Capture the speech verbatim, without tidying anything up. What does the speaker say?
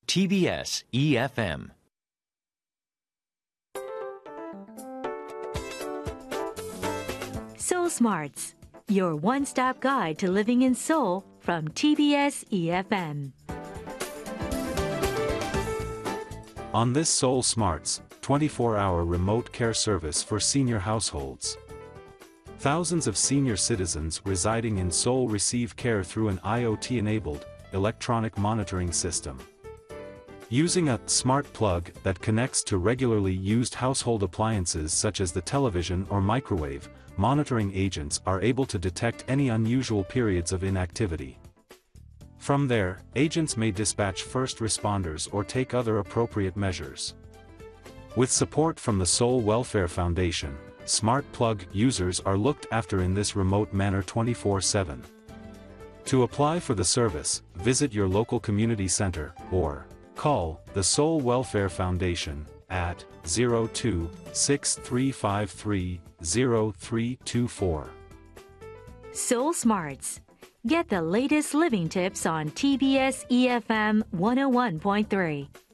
T B S E F M. Soul Smarts, your one-stop guide to living in Seoul from T B S E F M. On this Soul Smarts, twenty-four hour remote care service for senior households. Thousands of senior citizens residing in Seoul receive care through an I O T-enabled, electronic monitoring system. Using a smart plug that connects to regularly used household appliances such as the television or microwave, monitoring agents are able to detect any unusual periods of inactivity. From there, agents may dispatch first responders or take other appropriate measures. With support from the Seoul Welfare Foundation, Smart Plug users are looked after in this remote manner twenty-four seven. To apply for the service, visit your local community center, or call the Seoul Welfare Foundation at zero two six three five three zero three two four. Soul Smarts. Get the latest living tips on T B S E F M one oh one point three.